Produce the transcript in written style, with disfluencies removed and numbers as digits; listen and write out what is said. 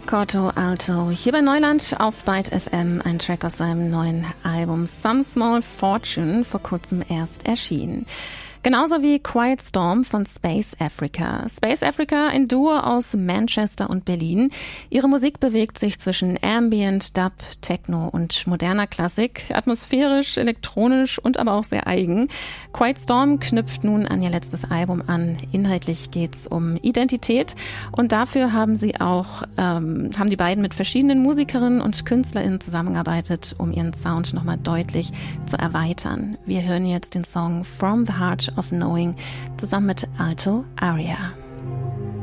Corto Alto, hier bei Neuland auf Byte FM, ein Track aus seinem neuen Album Some Small Fortune, vor kurzem erst erschienen. Genauso wie Quiet Storm von Space Africa. Space Africa, ein Duo aus Manchester und Berlin. Ihre Musik bewegt sich zwischen Ambient, Dub, Techno und moderner Klassik. Atmosphärisch, elektronisch und aber auch sehr eigen. Quiet Storm knüpft nun an ihr letztes Album an. Inhaltlich geht's um Identität und dafür haben die beiden mit verschiedenen Musikerinnen und KünstlerInnen zusammengearbeitet, um ihren Sound nochmal deutlich zu erweitern. Wir hören jetzt den Song From the Heart of Knowing zusammen mit Alto Aria.